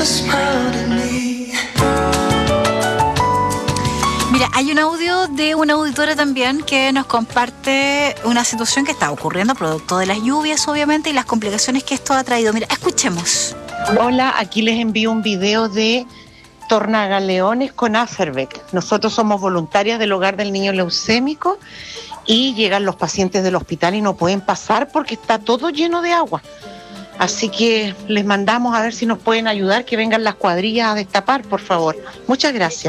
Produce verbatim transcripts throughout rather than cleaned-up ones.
Mira, hay un audio de una auditora también que nos comparte una situación que está ocurriendo producto de las lluvias, obviamente, y las complicaciones que esto ha traído. Mira, escuchemos. Hola, aquí les envío un video de tornagaleones con Aferbeck. Nosotros somos voluntarias del Hogar del Niño Leucémico y llegan los pacientes del hospital y no pueden pasar porque está todo lleno de agua. Así que les mandamos a ver si nos pueden ayudar, que vengan las cuadrillas a destapar, por favor. Muchas gracias.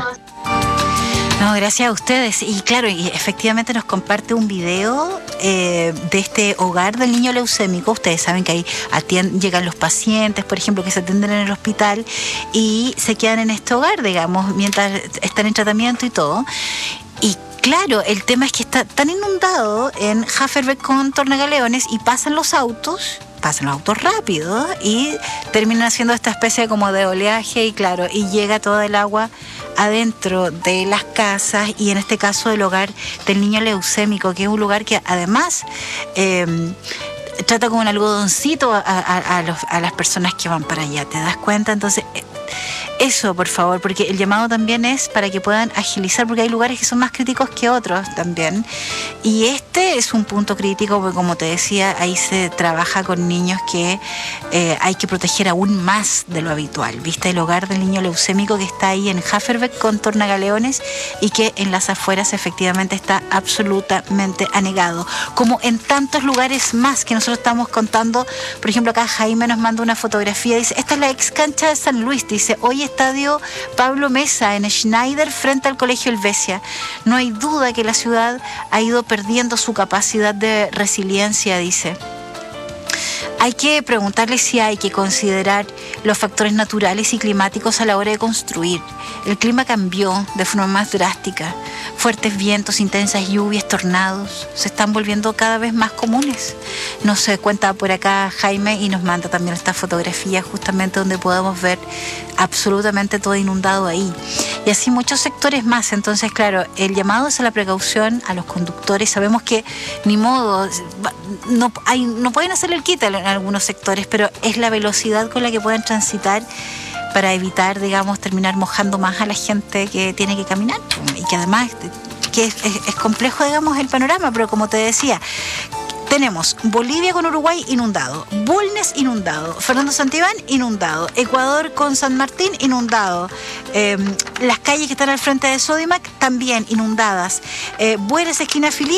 No, gracias a ustedes. Y claro, y efectivamente nos comparte un video eh, de este Hogar del Niño Leucémico. Ustedes saben que ahí atiend- llegan los pacientes, por ejemplo, que se atienden en el hospital y se quedan en este hogar, digamos, mientras están en tratamiento y todo. Y claro, el tema es que está tan inundado en Aferbeck con tornagaleones y pasan los autos, pasan los autos rápido y terminan haciendo esta especie como de oleaje y claro, y llega toda el agua adentro de las casas y en este caso del Hogar del Niño Leucémico, que es un lugar que además eh, trata con un algodoncito a, a, a, los, a las personas que van para allá, ¿te das cuenta? Entonces, eso, por favor, porque el llamado también es para que puedan agilizar, porque hay lugares que son más críticos que otros también. Y este es un punto crítico, porque como te decía, ahí se trabaja con niños que eh, hay que proteger aún más de lo habitual. ¿Viste? El Hogar del Niño Leucémico que está ahí en Aferbeck con tornagaleones y que en las afueras efectivamente está absolutamente anegado. Como en tantos lugares más que nosotros estamos contando. Por ejemplo, acá Jaime nos manda una fotografía, dice, esta es la ex cancha de San Luis, dice, hoy estadio Pablo Mesa en Schneider frente al Colegio Helvecia. No hay duda que la ciudad ha ido perdiendo su capacidad de resiliencia, dice. Hay que preguntarle si hay que considerar los factores naturales y climáticos a la hora de construir. El clima cambió de forma más drástica. Fuertes vientos, intensas lluvias, tornados se están volviendo cada vez más comunes. Nos se cuenta por acá Jaime y nos manda también esta fotografía justamente donde podemos ver absolutamente todo inundado ahí. Y así muchos sectores más. Entonces, claro, el llamado es a la precaución a los conductores. Sabemos que ni modo, no, hay, no pueden hacer el quite en algunos sectores, pero es la velocidad con la que pueden transitar para evitar, digamos, terminar mojando más a la gente que tiene que caminar. Y que además que es, es, es complejo, digamos, el panorama, pero como te decía, tenemos Bolivia con Uruguay inundado, Bulnes inundado, Fernando Santibán inundado, Ecuador con San Martín inundado, eh, las calles que están al frente de Sodimac también inundadas, eh, Buenos esquina Filipe